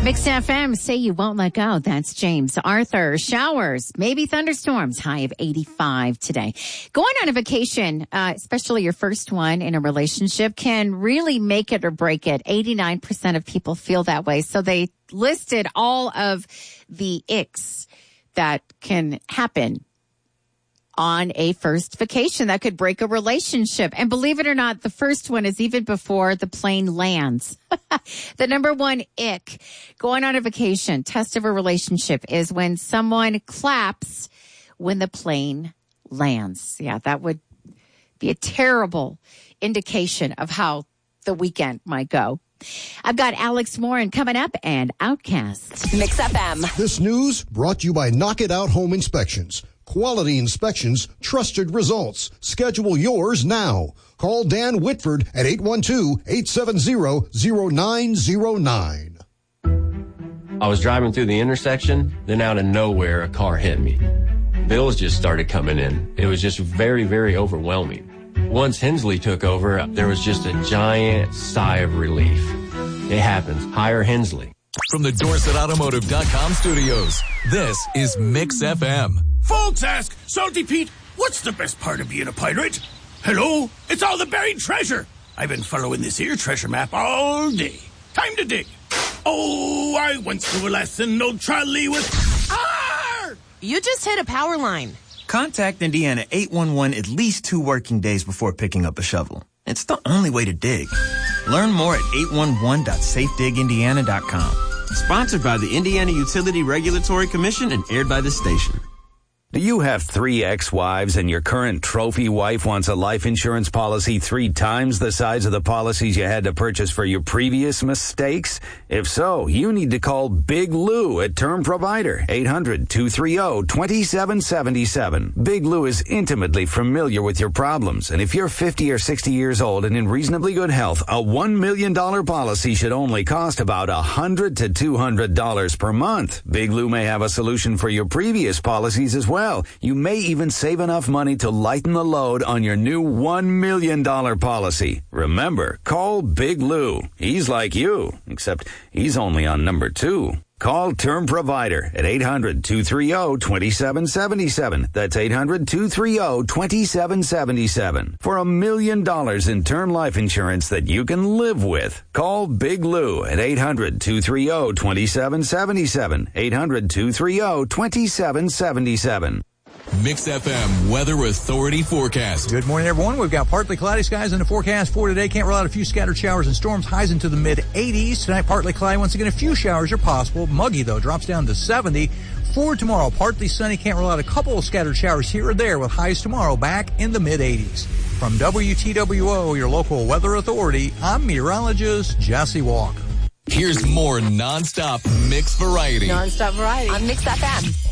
Mix FM, say you won't let go. That's James Arthur. Showers, maybe thunderstorms, high of 85 today. Going on a vacation, especially your first one in a relationship, can really make it or break it. 89% of people feel that way. So they listed all of the icks that can happen on a first vacation that could break a relationship. And believe it or not, the first one is even before the plane lands. The number one ick going on a vacation, test of a relationship, is when someone claps when the plane lands. Yeah, that would be a terrible indication of how the weekend might go. I've got Alex Morin coming up and Outcast. Mix FM. This news brought to you by Knock It Out Home Inspections. Quality inspections, trusted results. Schedule yours now. Call Dan Whitford at 812-870-0909. I was driving through the intersection, then out of nowhere, a car hit me. Bills just started coming in. It was just very, very overwhelming. Once Hensley took over, there was just a giant sigh of relief. It happens. Hire Hensley. From the DorsetAutomotive.com studios, this is Mix FM. Folks ask, Salty Pete, what's the best part of being a pirate? Hello? It's all the buried treasure. I've been following this here treasure map all day. Time to dig. Oh, I once knew a lesson, old Charlie was... Arr! You just hit a power line. Contact Indiana 811 at least 2 working days before picking up a shovel. It's the only way to dig. Learn more at 811.safedigindiana.com. Sponsored by the Indiana Utility Regulatory Commission and aired by the station. Do you have 3 ex-wives and your current trophy wife wants a life insurance policy 3 times the size of the policies you had to purchase for your previous mistakes? If so, you need to call Big Lou at Term Provider, 800-230-2777. Big Lou is intimately familiar with your problems, and if you're 50 or 60 years old and in reasonably good health, a $1 million policy should only cost about $100 to $200 per month. Big Lou may have a solution for your previous policies as well. You may even save enough money to lighten the load on your new $1 million policy. Remember, call Big Lou. He's like you, except he's only on number 2. Call Term Provider at 800-230-2777. That's 800-230-2777. For $1 million in term life insurance that you can live with. Call Big Lou at 800-230-2777. 800-230-2777. Mix FM Weather Authority forecast. Good morning, everyone. We've got partly cloudy skies in the forecast for today. Can't rule out a few scattered showers and storms. Highs into the mid-80s. Tonight, partly cloudy. Once again, a few showers are possible. Muggy, though, drops down to 70. For tomorrow, partly sunny. Can't rule out a couple of scattered showers here or there with highs tomorrow back in the mid-80s. From WTWO, your local weather authority, I'm meteorologist Jesse Walker. Here's more nonstop mix variety. Nonstop variety on Mix FM.